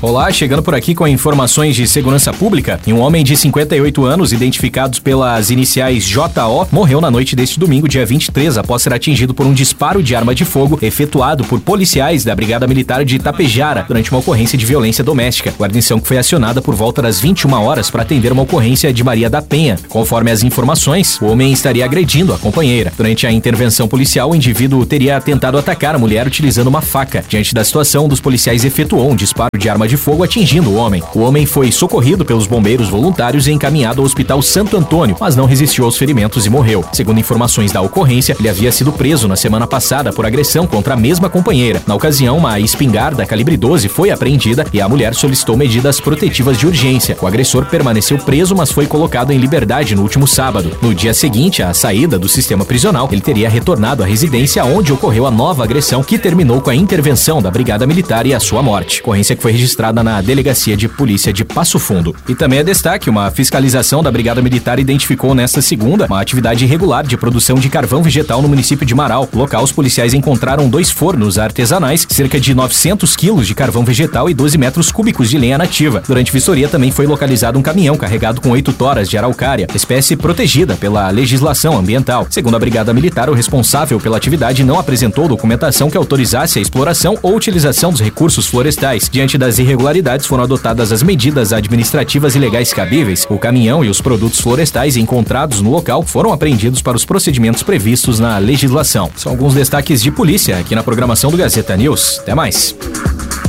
Olá, chegando por aqui com informações de segurança pública. Um homem de 58 anos, identificados pelas iniciais JO, morreu na noite deste domingo, dia 23, após ser atingido por um disparo de arma de fogo efetuado por policiais da Brigada Militar de Itapejara durante uma ocorrência de violência doméstica. Guarnição que foi acionada por volta das 21 horas para atender uma ocorrência de Maria da Penha. Conforme as informações, o homem estaria agredindo a companheira. Durante a intervenção policial, o indivíduo teria tentado atacar a mulher utilizando uma faca. Diante da situação, um dos policiais efetuou um disparo de arma de fogo atingindo o homem. O homem foi socorrido pelos bombeiros voluntários e encaminhado ao Hospital Santo Antônio, mas não resistiu aos ferimentos e morreu. Segundo informações da ocorrência, ele havia sido preso na semana passada por agressão contra a mesma companheira. Na ocasião, uma espingarda calibre 12 foi apreendida e a mulher solicitou medidas protetivas de urgência. O agressor permaneceu preso, mas foi colocado em liberdade no último sábado. No dia seguinte, à saída do sistema prisional, ele teria retornado à residência onde ocorreu a nova agressão, que terminou com a intervenção da Brigada Militar e a sua morte. Ocorrência que foi registrada na Delegacia de Polícia de Passo Fundo. E também é destaque, uma fiscalização da Brigada Militar identificou nesta segunda uma atividade irregular de produção de carvão vegetal no município de Marau. No local, os policiais encontraram 2 fornos artesanais, cerca de 900 quilos de carvão vegetal e 12 metros cúbicos de lenha nativa. Durante vistoria também foi localizado um caminhão carregado com 8 toras de araucária, espécie protegida pela legislação ambiental. Segundo a Brigada Militar, o responsável pela atividade não apresentou documentação que autorizasse a exploração ou utilização dos recursos florestais. Diante das irregularidades, foram adotadas as medidas administrativas e legais cabíveis. O caminhão e os produtos florestais encontrados no local foram apreendidos para os procedimentos previstos na legislação. São alguns destaques de polícia aqui na programação do Gazeta News. Até mais.